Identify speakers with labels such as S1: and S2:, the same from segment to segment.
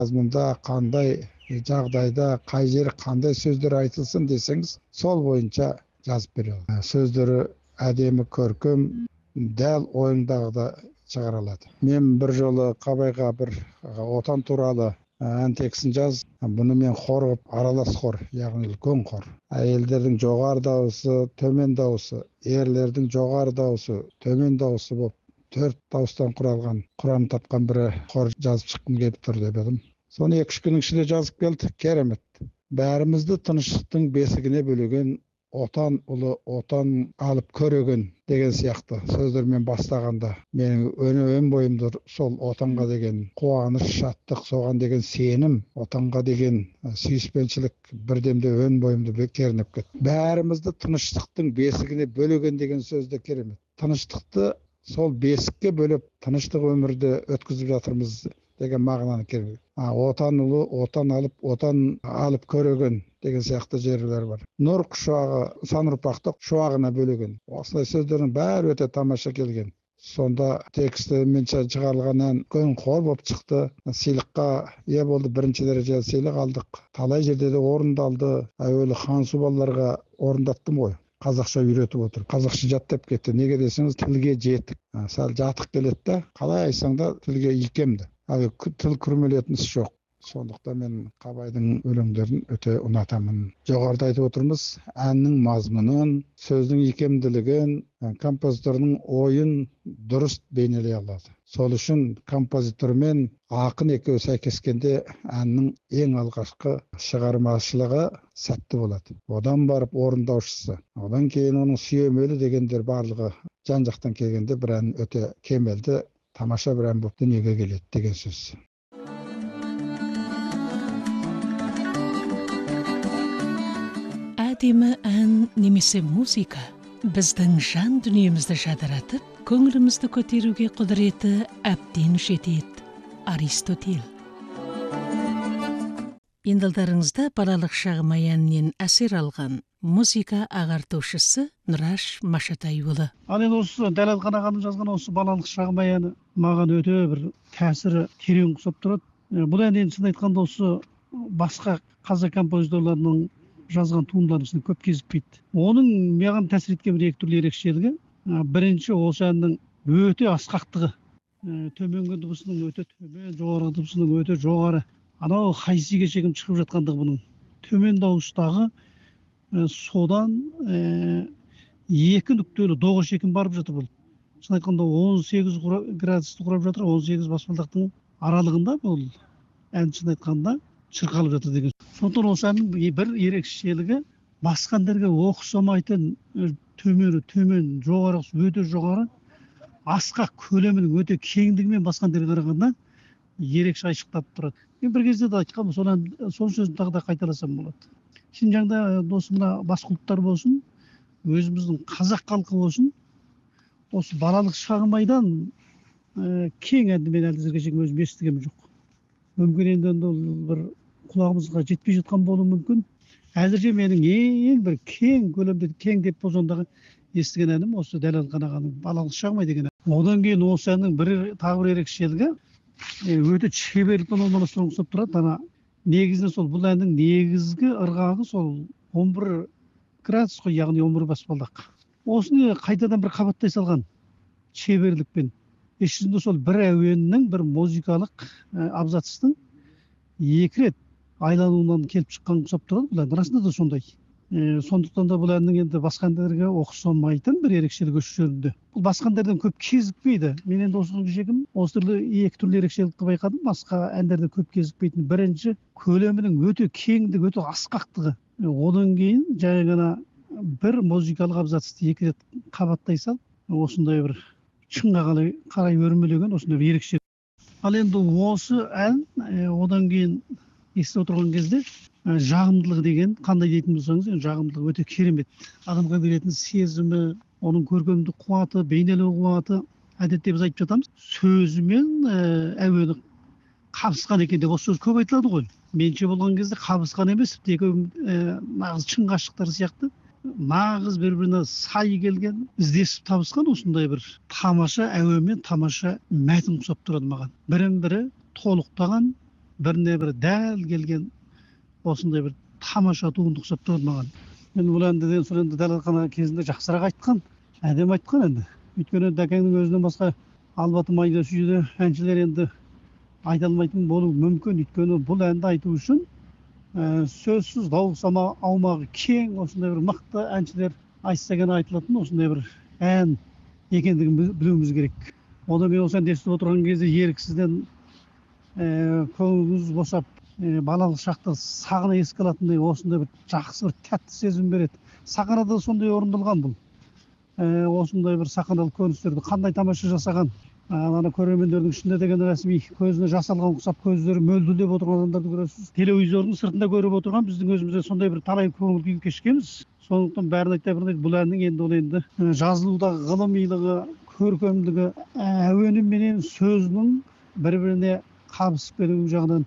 S1: мазмұнда қандай жағдайда қай жері қандай сөздер айтылсын десеңіз, сол бойынша жазып бере аламын. Сөздері әдемі, көркем, дәл ойыңдағыда шығара алады. Мен бір жолы Қабайға бір отан туралы ән текстін жаз. Бұны мен хор қылып, аралас хор, яғни үлкен хор. Әйелдердің жоғары дауысы, төмен дауысы, ерлердің жоғары дауысы, төмен дауысы болып, 4 дауыстан құралған, құрам тапқан бір хор жазып шыққым келіп тұр деп едім. Соны 2-3 күннің ішінде жазып келді. Керемет. Бәрімізді тыныштықтың бесігіне бөлеген отан ұлы, отан алып көреген деген сияқты сөздермен бастағанда менің өн бойымда сол отанға деген қуаныш, шаттық, соған деген сенім, отанға деген сүйіспеншілік бірдемде өн бойымда кернеп кетті. Бәрімізді тыныштықтың бесігіне бөлеген деген сөзді керемет. Тыныштықты сол бесікке бөліп, тыныштық өмірді өткізіп жатырмыз деген мағынаны кернеп. Отан ұлы, отан алып көреген деген сияқты жерлер бар. Нұр құшағы, сан ұрпақты шуағына бөлеген. Осылай сөздердің бәрі өте тамаша келген. Сонда текстімен шығарылған ән үлкен хор болып шықты. Сыйлыққа ие болды, 1-ші дәрежелі сыйлық алдық. Талай жерде де орындалды. Әуелі Хансу балаларға орындаттым ғой. Қазақша үйретіп отыр. Қазақша жаттап кетті. Неге десеңіз, тілге жетік. Сәл жатық келеді да, қалай айтсаң да тілге икемді. Тіл күрмелетін іс жоқ. Сондықтан мен Қабайдың өлеңдерін өте ұнатамын. Жоғарыда айтып отырмыз, әннің мазмұнын, сөздің икемділігін, композиторның ойын дұрыс бейнелей алады. Сол үшін композитор мен ақын екеуі сәйкескенде әннің ең алғашқы шығармашылығы сәтті болады. Одан барып орындаушысы, одан кейін оның сүйемелі дегендер барлығы жан-жақтан келгенде бір ән өте кемелді, тамаша бір ән болып дүниеге келеді деген сөз.
S2: Әдемі ән немесе музыка біздің жан дүниемізді жадыратып, көңілімізді көтеруге құдіреті әбден жетеді. Аристотель. Енділдарыңызда балалық шағым әнінен әсер алған музыка ағартушысы Нұраш Машатайұлы.
S3: Ал енді осы Дәлелхан ағаның жазған осы балалық шағым әні маған өте бір тәсірі терең ұқсап тұрады. Бұл ән енді шын айтқанда осы басқа қазақ композиторларының жазған туындылардың ішінде көп кезікпейді. Оның маған тәсір еткен бір екі түрлі ерекшелігі. Бірінші, осы әннің өте асқақтығы. Төменгі дыбысының өте төмен, жоғарғы дыбысының өте жоғары. Анау хайсиге шегім шығып жатқандығы бұның. Төмен дауыстағы содан 2 нүктелі доға шекім барып жатыр бұл. Шын айтқанда 18 градусты құрап жатыр, 18 баспалдақтың аралығында бұл ән шын айтқанда шырқалып жатыр деген. Сондықтан осы әннің бір ерекшелігі басқа әндерге ұқсамайтын төмен, жоғары, өте жоғары, асқақ көлемінің өте кеңдігімен басқа әндерге қарағанда ерекше айшықтап тұрады. Мен бір кезде де айтқам, сол сөзін тағы да қайталасам болады. Шинжаңда досымда басқа ұлттар болсын, өзіміздің қазақ халқы болсын, осы балалық шағым айдан кең әнді мен әлі зірге өзім естігем жоқ. Мүмкін енді бір құлағымызға жетпей жатқан болуы мүмкін. Әзірше менің ең бір кең көлемде, кең деп болғандағы естіген әнім осы Дәлелхан ағаның балалық шағым ай деген ән. Одан кейін осы әннің тағы бір ерекшелігі өте шеберлікпен орналастыруға ұқсап тұрады. Негізінен сол бұл әннің негізгі ырғағы сол 11 градус қой, яғни 11 баспалдақ. Осыны қайтадан бір қабаттай салған шеберлікпен. Ішінде сол бір әуеннің, бір музыкалық абзацтың 2 рет айлануынан келіп шыққан ұқсап тұрады. Бұл ән расында да сондай. Сондықтан да бұл әннің енді басқа әндерге ұқсамайтын бір ерекшелігі осы жерінде. Бұл басқа әндерден көп кезікпейді. Мен енді осы жегім осы екі түрлі ерекшелікті байқадым. Басқа әндерде көп кезікпейтін. Бірінші, көлемінің өте кеңдігі, өте асқақтығы. Одан кейін жаңа бір музыкалық абзацты 2 рет қабаттай салып, осындай бір шыңға қарай өрмелеген осындай бір ерекшелік. Ал енді осы ән одан кейін естіп отырған кезде жағымдылығы деген қандай дейтін болсаңыз, жағымдылығы өте керемет. Адамға беретін сезімі, оның көркемдік қуаты, бейнелеу қуаты, әдетте біз айтып жатамыз, сөзімен әуені қабысқан екен деп осы сөз көп айтылады ғой. Менше болған кезде қабысқан емес, нағыз шын ғашықтар сияқты, нағыз бір-біріне сай келген, іздесіп табысқан осындай бір тамаша әуен мен тамаша мәтін ұқсап тұрады маған. Бірін-бірі толықтаған, біріне бірі дәл келген осындай бір тамаша туынды ұқсап тұрады маған. Енді бұл әнді сол енді дәретхана кезінде жақсырақ айтқан, әдемі айтқан енді. Өйткені Дәкеңнің өзінен басқа Албаты майда сүйді әншілер енді айта алмайтын болуы мүмкін. Өйткені бұл әнді айту үшін сөзсіз дауылсама аумағы кең осындай бір мықты әншілер айтса ғана айтылатын осындай бір ән екендігін білуіміз керек. Оны мен осы әнді естіп отырған кезде еріксізден көңіліміз босап, балалық шақты сағына еске алатындай осындай бір жақсы бір тәтті сезім береді. Сахарада сондай орындалған бұл. Осындай бір сахналық көріністерді қандай тамаша жасаған. Ана көрермендердің ішінде деген рәсми көзіне жас алған ұқсап көздері мөлділдеп отырған адамдарды көресіз. Телевизордың сыртында көріп отырған біздің өзімізде сондай бір талай көңіл күй кешкенбіз. Сондықтан бәрін айта бермейді. Бұл әннің енді ол енді жазылудағы ғылымилығы, көркемдігі, әуені менен сөзінің бір-біріне қабысып кетуі жағынан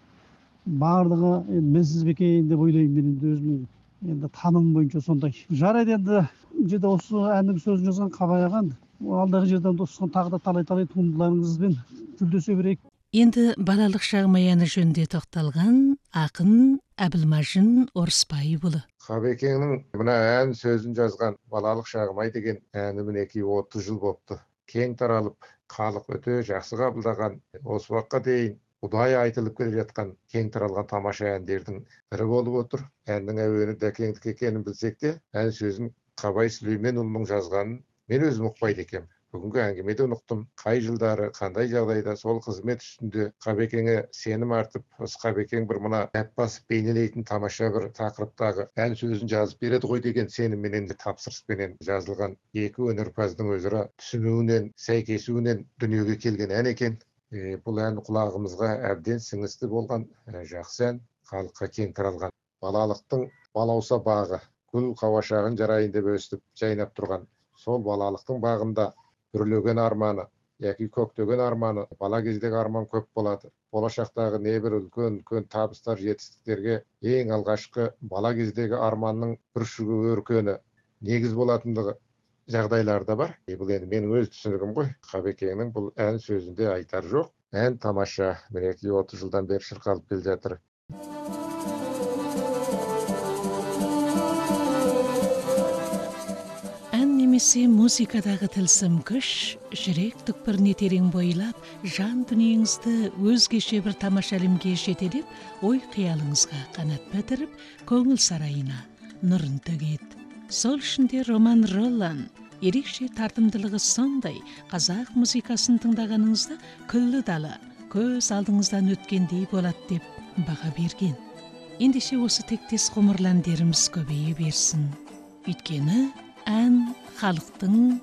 S3: барлығы мінсіз бе екен деп ойлаймын мен енді өзімнің енді таным бойынша сондай. Жарайды енді жерде осы әннің сөзін жазған Қабай ағаң алдағы жерден достыққан тағы да талай туындыларыңызбен жүлдесе берейік.
S2: Енді балалық шағым аяны жөнінде тоқталған ақын Әбілмажын Орысбайұлы.
S4: Қабекеңнің мына ән сөзін жазған балалық шағым деген әні мінекей 30 жыл болыпты. Кең таралып, халық өте жақсы қабылдаған, осы уақытқа дейін ұдайы айтылып келе жатқан кең таралған тамаша әндердің бірі болып отыр. Әннің әуені Дәкеңдікі екенін білсек те, ән сөзін Қабай Сүлейменұлының жазғанын мен өзім ұқпайды екенмін. Бүгінгі әңгімеде ұқтым. Қай жылдары, қандай жағдайда сол қызмет үстінде Қабекеңе сенім артып, осы Қабекең бір мына дәп басып бейнелейтін тамаша бір тақырыптағы ән сөзін жазып береді ғой деген сенімменен де тапсырыспенен жазылған екі өнерпаздың өзара түсінуінен, сәйкесуінен дүниеге келген ән екен. Бұл ән құлағымызға әбден сіңісті болған жақсы ән, халыққа кең таралған. Балалықтың балауса бағы, гүл қауашағын жарайын деп өстіп жайнап тұрған сол балалықтың бағында үрлеген арманы, яки көктеген арманы, бала кездегі арман көп болады. Болашақтағы небір үлкен табыстар, жетістіктерге ең алғашқы бала кездегі арманның бүршігі өркені негіз болатындығы жағдайларда бар. Бұл енді менің өз түсінігім ғой. Қабекеңнің бұл ән сөзінде айтар жоқ. Ән тамаша, мінекей 30 жылдан бері шырқалып келе жатыр.
S2: Немесе музыкадағы тылсым күш, жүрек түкпіріне терең бойлап, жан дүниеңізді өзгеше бір тамаша әлемге жетелеп, ой қиялыңызға қанат бітіріп, көңіл сарайына нұрын төгеді. Сол үшінде Роман Роллан ерекше тартымдылығы сондай, қазақ музыкасын тыңдағаныңызда күллі дала көз алдыңыздан өткендей болады деп баға берген. Ендеше осы тектес ғұмырландеріміз көбейе берсін. Өйткені ән халықтың